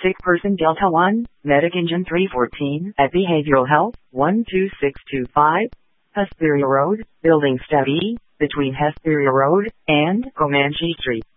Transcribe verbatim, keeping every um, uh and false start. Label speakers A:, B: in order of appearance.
A: Sick person Delta one, Medic Engine three fourteen, at Behavioral Health, one two six two five, Hesperia Road, Building Step E, between Hesperia Road and Comanche Street.